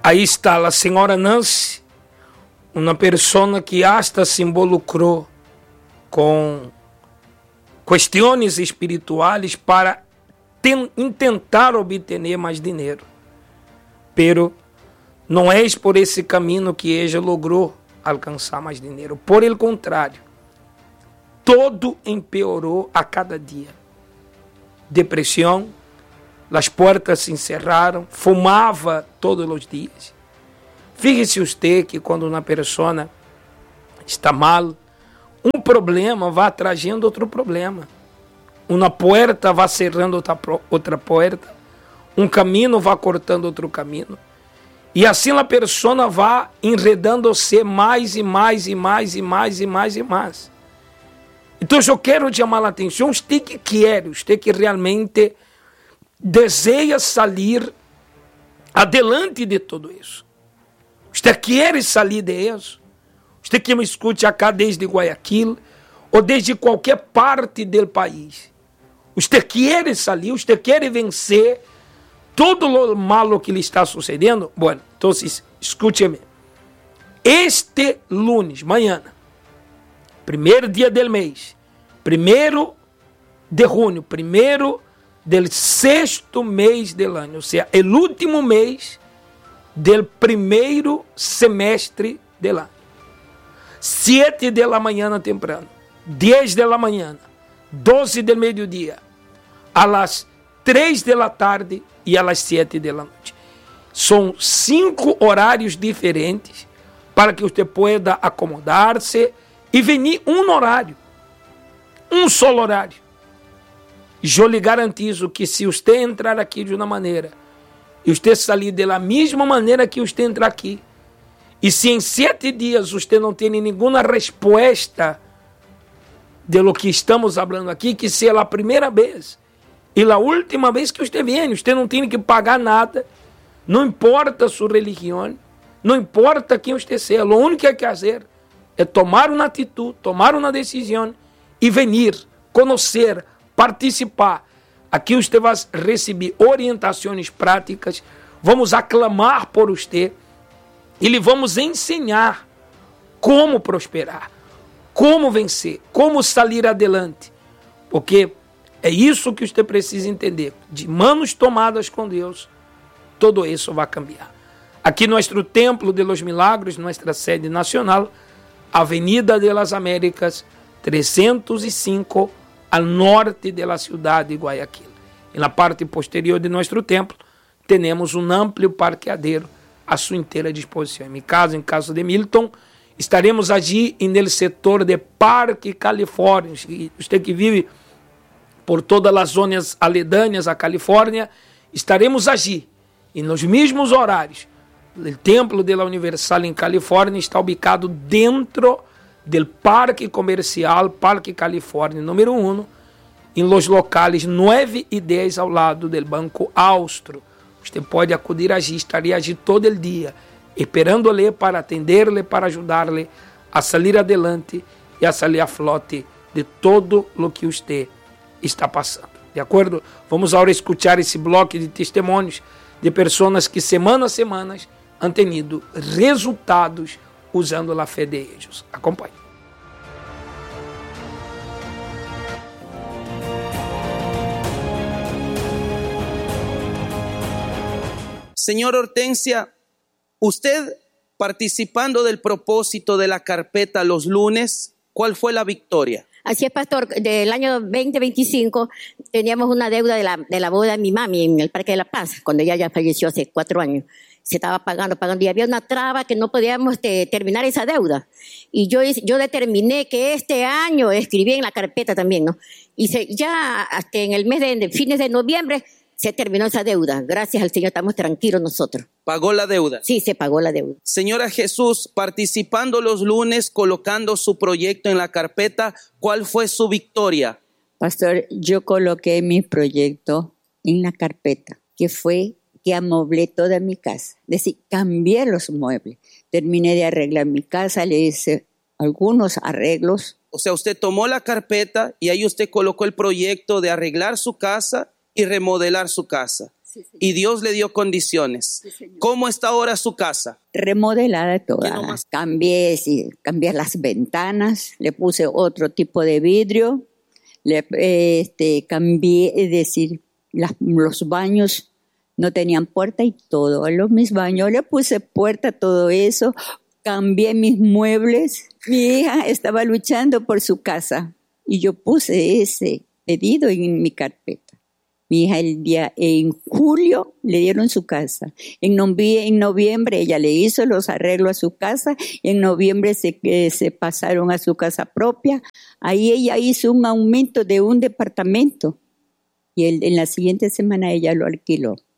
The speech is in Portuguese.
Ahí está la señora Nancy, una persona que hasta se involucró con cuestiones espirituales para intentar obter mais dinheiro. Pero não é por esse caminho que ela logrou alcançar mais dinheiro. Por el contrário, todo empeorou a cada dia. Depressão, as portas se encerraram, fumava todos os dias. Fíjese usted que quando uma pessoa está mal, um problema vai trazendo outro problema. Uma porta vai cerrando outra porta. Um caminho vai cortando outro caminho. E assim a pessoa vai enredando-se mais e mais e mais e mais e mais e mais. Então eu quero chamar a atenção, você que quer, você que realmente deseja sair adelante de tudo isso. Você quer sair de isso? Você que me escute acá desde Guayaquil ou desde qualquer parte do país. Você quer sair, você quer vencer todo o malo que lhe está sucedendo? Bueno, então escute-me. Este lunes, amanhã, primeiro dia do mês, 1 de junho, primeiro del sexto mês do ano, ou seja, o último mês do primeiro semestre do ano. 7 da manhã temprano, 10 da manhã, 12 do meio-dia, a las 3 da tarde e a las 7 da noite. São 5 horários diferentes para que você pueda acomodar-se e venir um horário, um só horário. Eu lhe garantizo que se você entrar aqui de uma maneira e você sair da mesma maneira que você entrar aqui, e se em 7 dias você não tem nenhuma resposta de lo que estamos falando aqui, que seja a primeira vez e a última vez que você vem, você não tem que pagar nada, não importa sua religião, não importa quem você seja, o único que hay que fazer é tomar uma atitude, tomar uma decisão e venir, conhecer, participar. Aqui você vai receber orientações práticas, vamos aclamar por você e lhe vamos ensinar como prosperar, como vencer, como sair adelante. Porque é isso que você precisa entender. De manos tomadas com Deus, tudo isso vai cambiar. Aqui nosso Templo de los Milagros, nossa sede nacional, Avenida de las Américas, 305, al norte de la ciudad de Guayaquil. E na parte posterior de nosso templo, temos um amplo parqueadero à sua inteira disposição. Em caso de Milton, estaremos allí no setor de Parque Califórnia. Você que vive por todas as zonas aledañas à Califórnia, estaremos allí, e nos mesmos horários. O Templo de la Universal em Califórnia está ubicado dentro do Parque Comercial Parque Califórnia número 1, em los locales 9 e 10 ao lado do Banco Austro. Você pode acudir allí, estaria allí todo o dia, esperando-lhe para atender-lhe, para ajudar-lhe a sair adelante e a sair a flote de todo o que você está passando. De acordo? Vamos agora escutar esse bloco de testemunhos de pessoas que semana a semana han tenido resultados usando a fé de ellos. Acompanhe. Señor Hortensia, usted participando del propósito de la carpeta los lunes, ¿cuál fue la victoria? Así es, pastor. Del año 2025 teníamos una deuda de la boda de mi mami en el Parque de la Paz, cuando ella ya falleció hace 4 años. Se estaba pagando, y había una traba que no podíamos terminar esa deuda. Y yo determiné que este año, escribí en la carpeta también, ¿no? Y ya hasta en el mes de fines de noviembre se terminó esa deuda. Gracias al Señor, estamos tranquilos nosotros. ¿Pagó la deuda? Sí, se pagó la deuda. Señora Jesús, participando los lunes, colocando su proyecto en la carpeta, ¿cuál fue su victoria? Pastor, yo coloqué mi proyecto en la carpeta, que fue que amoblé toda mi casa. Es decir, cambié los muebles. Terminé de arreglar mi casa, le hice algunos arreglos. O sea, usted tomó la carpeta y ahí usted colocó el proyecto de arreglar su casa y remodelar su casa. Sí, señor. y Dios le dio condiciones. Sí, señor. ¿Cómo está ahora su casa? Remodelada ¿Qué toda. nomás? Cambié las ventanas, le puse otro tipo de vidrio, cambié, es decir, los baños no tenían puerta y todo. A mis baños le puse puerta, todo eso. Cambié mis muebles. Mi hija estaba luchando por su casa y yo puse ese pedido en mi carpeta. Mi hija en julio le dieron su casa. En noviembre ella le hizo los arreglos a su casa. En noviembre se pasaron a su casa propia. Ahí ella hizo un aumento de un departamento y en la siguiente semana ella lo alquiló.